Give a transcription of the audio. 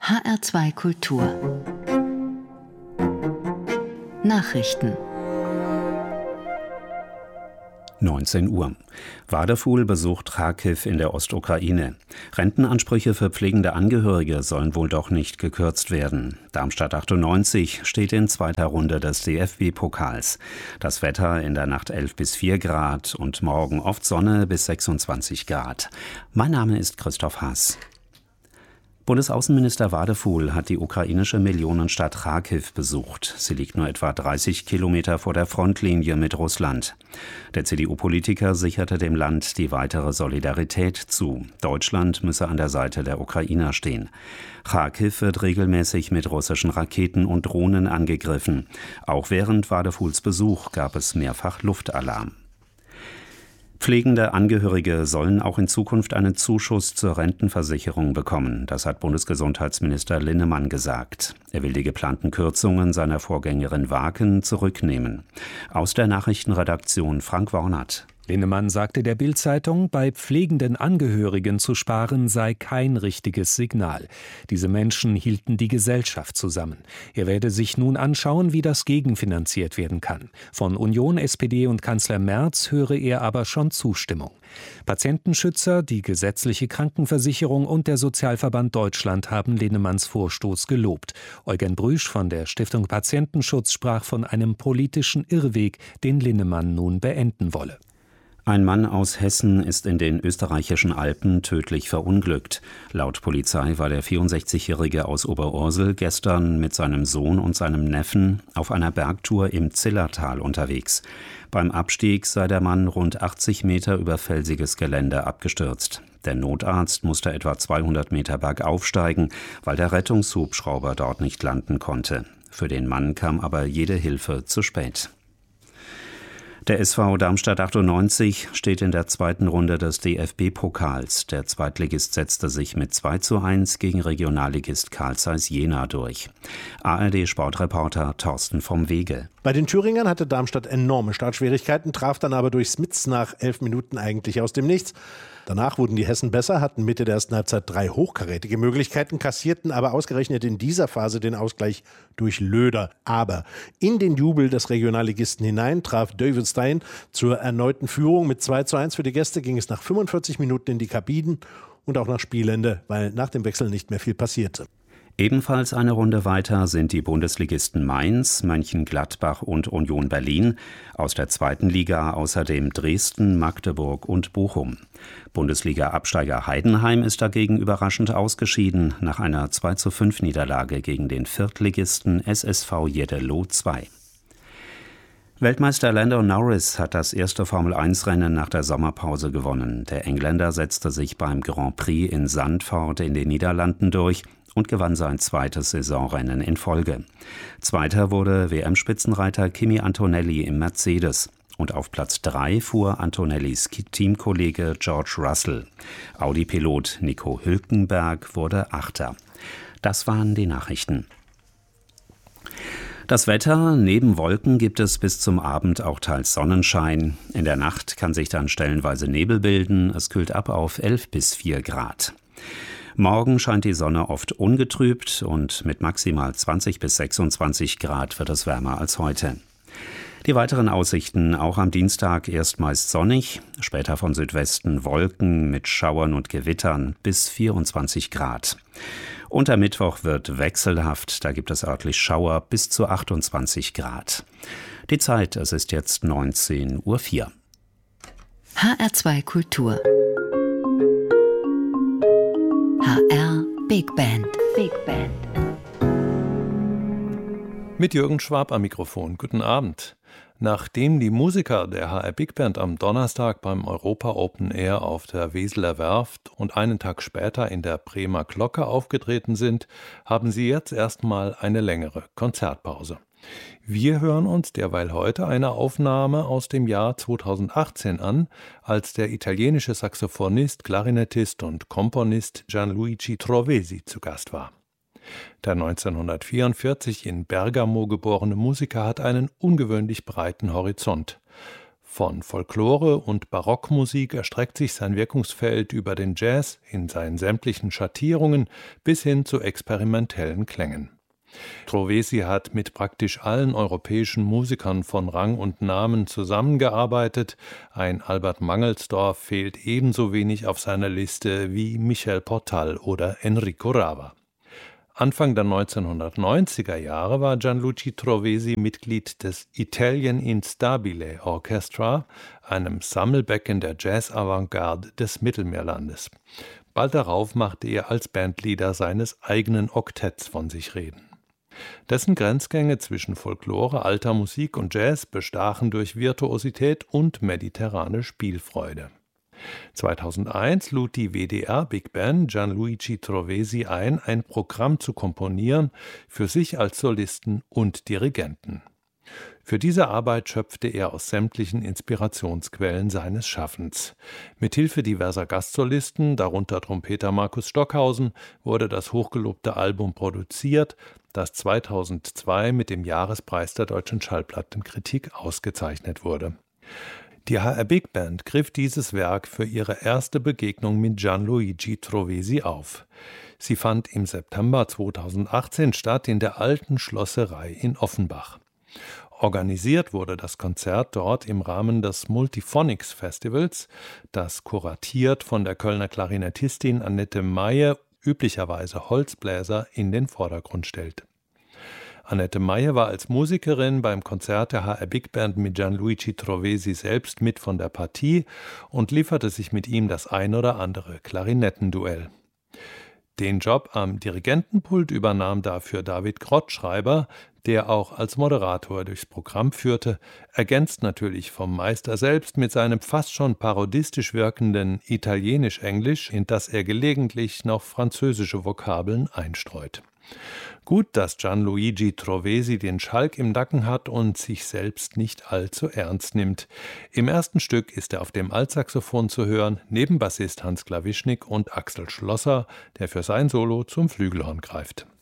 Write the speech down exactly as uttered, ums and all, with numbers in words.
H R zwei Kultur Nachrichten neunzehn Uhr. Waderful besucht Charkiw in der Ostukraine. Rentenansprüche für pflegende Angehörige sollen wohl doch nicht gekürzt werden. Darmstadt achtundneunzig steht in zweiter Runde des D F B-Pokals. Das Wetter in der Nacht elf bis vier Grad und morgen oft Sonne bis sechsundzwanzig Grad. Mein Name ist Christoph Haas. Bundesaußenminister Waderful hat die ukrainische Millionenstadt Charkiw besucht. Sie liegt nur etwa dreißig Kilometer vor der Frontlinie mit Russland. Der C D U-Politiker sicherte dem Land die weitere Solidarität zu. Deutschland müsse an der Seite der Ukrainer stehen. Charkiw wird regelmäßig mit russischen Raketen und Drohnen angegriffen. Auch während Waderfuls Besuch gab es mehrfach Luftalarm. Pflegende Angehörige sollen auch in Zukunft einen Zuschuss zur Rentenversicherung bekommen. Das hat Bundesgesundheitsminister Linnemann gesagt. Er will die geplanten Kürzungen seiner Vorgängerin Waken zurücknehmen. Aus der Nachrichtenredaktion Frank Wornert. Linnemann sagte der Bild-Zeitung, bei pflegenden Angehörigen zu sparen sei kein richtiges Signal. Diese Menschen hielten die Gesellschaft zusammen. Er werde sich nun anschauen, wie das gegenfinanziert werden kann. Von Union, S P D und Kanzler Merz höre er aber schon Zustimmung. Patientenschützer, die gesetzliche Krankenversicherung und der Sozialverband Deutschland haben Linnemanns Vorstoß gelobt. Eugen Brüsch von der Stiftung Patientenschutz sprach von einem politischen Irrweg, den Linnemann nun beenden wolle. Ein Mann aus Hessen ist in den österreichischen Alpen tödlich verunglückt. Laut Polizei war der vierundsechzigjährige aus Oberursel gestern mit seinem Sohn und seinem Neffen auf einer Bergtour im Zillertal unterwegs. Beim Abstieg sei der Mann rund achtzig Meter über felsiges Gelände abgestürzt. Der Notarzt musste etwa zweihundert Meter bergauf steigen, weil der Rettungshubschrauber dort nicht landen konnte. Für den Mann kam aber jede Hilfe zu spät. Der S V Darmstadt achtundneunzig steht in der zweiten Runde des D F B-Pokals. Der Zweitligist setzte sich mit zwei zu eins gegen Regionalligist Carl Zeiss Jena durch. A R D-Sportreporter Thorsten vom Wege. Bei den Thüringern hatte Darmstadt enorme Startschwierigkeiten, traf dann aber durch Smits nach elf Minuten eigentlich aus dem Nichts. Danach wurden die Hessen besser, hatten Mitte der ersten Halbzeit drei hochkarätige Möglichkeiten, kassierten aber ausgerechnet in dieser Phase den Ausgleich durch Löder. Aber in den Jubel des Regionalligisten hinein traf David Stein zur erneuten Führung. Mit zwei zu eins für die Gäste ging es nach fünfundvierzig Minuten in die Kabinen und auch nach Spielende, weil nach dem Wechsel nicht mehr viel passierte. Ebenfalls eine Runde weiter sind die Bundesligisten Mainz, Mönchengladbach und Union Berlin. Aus der zweiten Liga außerdem Dresden, Magdeburg und Bochum. Bundesliga-Absteiger Heidenheim ist dagegen überraschend ausgeschieden nach einer zwei zu fünf Niederlage gegen den Viertligisten S S V Jeddelo zwei. Weltmeister Lando Norris hat das erste Formel eins Rennen nach der Sommerpause gewonnen. Der Engländer setzte sich beim Grand Prix in Zandvoort in den Niederlanden durch und gewann sein zweites Saisonrennen in Folge. Zweiter wurde W M-Spitzenreiter Kimi Antonelli im Mercedes. Und auf Platz drei fuhr Antonellis Teamkollege George Russell. Audi-Pilot Nico Hülkenberg wurde Achter. Das waren die Nachrichten. Das Wetter: Neben Wolken gibt es bis zum Abend auch teils Sonnenschein. In der Nacht kann sich dann stellenweise Nebel bilden. Es kühlt ab auf elf bis vier Grad. Morgen scheint die Sonne oft ungetrübt und mit maximal zwanzig bis sechsundzwanzig Grad wird es wärmer als heute. Die weiteren Aussichten: auch am Dienstag erst meist sonnig, später von Südwesten Wolken mit Schauern und Gewittern bis vierundzwanzig Grad. Und der Mittwoch wird wechselhaft, da gibt es örtlich Schauer bis zu achtundzwanzig Grad. Die Zeit: es ist jetzt neunzehn Uhr vier. H R zwei Kultur H R Big Band. Big Band. Mit Jürgen Schwab am Mikrofon. Guten Abend. Nachdem die Musiker der H R Big Band am Donnerstag beim Europa Open Air auf der Weseler Werft und einen Tag später in der Bremer Glocke aufgetreten sind, haben sie jetzt erstmal eine längere Konzertpause. Wir hören uns derweil heute eine Aufnahme aus dem Jahr zweitausendachtzehn an, als der italienische Saxophonist, Klarinettist und Komponist Gianluigi Trovesi zu Gast war. Der neunzehnhundertvierundvierzig in Bergamo geborene Musiker hat einen ungewöhnlich breiten Horizont. Von Folklore und Barockmusik erstreckt sich sein Wirkungsfeld über den Jazz in seinen sämtlichen Schattierungen bis hin zu experimentellen Klängen. Trovesi hat mit praktisch allen europäischen Musikern von Rang und Namen zusammengearbeitet. Ein Albert Mangelsdorff fehlt ebenso wenig auf seiner Liste wie Michel Portal oder Enrico Rava. Anfang der neunzehnhundertneunziger Jahre war Gianluigi Trovesi Mitglied des Italian Instabile Orchestra, einem Sammelbecken der Jazz-Avantgarde des Mittelmeerlandes. Bald darauf machte er als Bandleader seines eigenen Oktetts von sich reden. Dessen Grenzgänge zwischen Folklore, alter Musik und Jazz bestachen durch Virtuosität und mediterrane Spielfreude. zweitausendeins lud die W D R Big Band Gianluigi Trovesi ein, ein Programm zu komponieren für sich als Solisten und Dirigenten. Für diese Arbeit schöpfte er aus sämtlichen Inspirationsquellen seines Schaffens. Mithilfe diverser Gastsolisten, darunter Trompeter Markus Stockhausen, wurde das hochgelobte Album produziert, das zweitausendzwei mit dem Jahrespreis der deutschen Schallplattenkritik ausgezeichnet wurde. Die H R Big Band griff dieses Werk für ihre erste Begegnung mit Gianluigi Trovesi auf. Sie fand im September zweitausendachtzehn statt in der Alten Schlosserei in Offenbach. Organisiert wurde das Konzert dort im Rahmen des Multiphonics Festivals, das kuratiert von der Kölner Klarinettistin Annette Meyer üblicherweise Holzbläser in den Vordergrund stellt. Annette Meyer war als Musikerin beim Konzert der H R Big Band mit Gianluigi Trovesi selbst mit von der Partie und lieferte sich mit ihm das ein oder andere Klarinettenduell. Den Job am Dirigentenpult übernahm dafür David Grottschreiber, der auch als Moderator durchs Programm führte, ergänzt natürlich vom Meister selbst mit seinem fast schon parodistisch wirkenden Italienisch-Englisch, in das er gelegentlich noch französische Vokabeln einstreut. Gut, dass Gianluigi Trovesi den Schalk im Nacken hat und sich selbst nicht allzu ernst nimmt. Im ersten Stück ist er auf dem Altsaxophon zu hören, neben Bassist Hans Klawischnik und Axel Schlosser, der für sein Solo zum Flügelhorn greift.